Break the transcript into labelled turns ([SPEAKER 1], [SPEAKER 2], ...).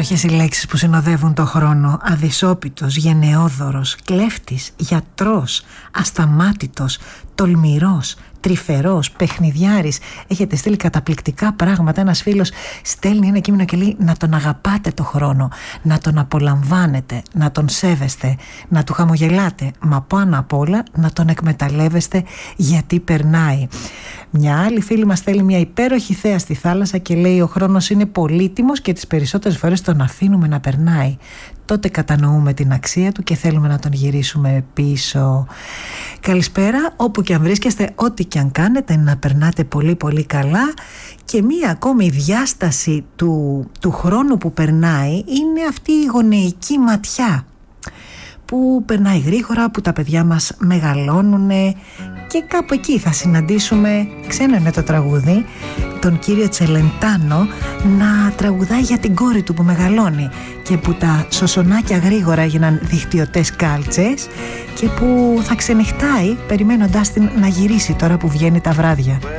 [SPEAKER 1] Υπέροχες οι λέξεις που συνοδεύουν το χρόνο. Αδυσόπιτος, γενναιόδωρος, κλέφτης, γιατρός, ασταμάτητος, τολμηρός, τρυφερός, παιχνιδιάρης. Έχετε στείλει καταπληκτικά πράγματα. Ένας φίλος στέλνει ένα κείμενο και λέει να τον αγαπάτε το χρόνο, να τον απολαμβάνετε, να τον σέβεστε, να του χαμογελάτε, μα πάνω απ' όλα να τον εκμεταλλεύεστε γιατί περνάει. Μια άλλη φίλη μας στέλνει μια υπέροχη θέα στη θάλασσα και λέει: ο χρόνος είναι πολύτιμος και τις περισσότερες φορές τον αφήνουμε να περνάει. Τότε κατανοούμε την αξία του και θέλουμε να τον γυρίσουμε πίσω. Καλησπέρα, όπου και αν βρίσκεστε, ό,τι και αν κάνετε, να περνάτε πολύ πολύ καλά. Και μία ακόμη διάσταση του χρόνου που περνάει είναι αυτή η γονεϊκή ματιά που περνάει γρήγορα, που τα παιδιά μας μεγαλώνουν και κάπου εκεί θα συναντήσουμε, ξένο είναι το τραγούδι, τον κύριο Τσελεντάνο να τραγουδάει για την κόρη του που μεγαλώνει και που τα σωσονάκια γρήγορα έγιναν δικτυωτές κάλτσες και που θα ξενυχτάει περιμένοντάς την να γυρίσει τώρα που βγαίνει τα βράδια.